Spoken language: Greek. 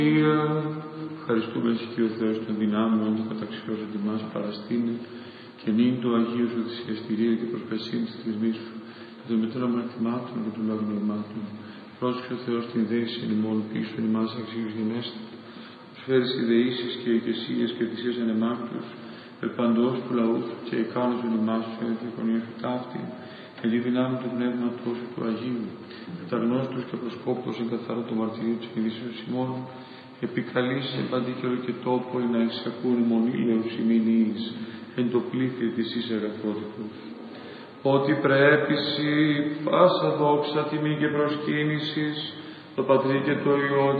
Ευχαριστούμε εσύ και ο Θεός των δυνάμεων που καταξιώσατε μας παραστήνε και νυν το Αγίου σου θυσιαστηρίο και προσπεσίν της θυσμής σου και των μετρών αμαρτημάτων και των λαγνωμάτων. Πρόσχε ο Θεός την δέηση εν ημών πίσω εν ημάς αξίους γενέστα. Προσφέρεις ιδεήσεις και οικεσίες και θυσίες ανεμάκτους περπαντός του λαού σου και εκάνος εν ημάς σου εν θεκονία σου ταύτη και τη δυνάμει του πνεύματός σου του Αγίου. Καταγνώστος και προσκόπτος εν καθαρό το μαρτυρίο της ειδήσεως ημών επικαλείς εν παντή καιρό και τόπο να εισακούν ημών ήλαιος ημινείς εν το πλήθη της εις αγαθότητος. Ότι πρέπειση πάσα δόξα τιμή και προσκύνησης το Πατρί και το Υιό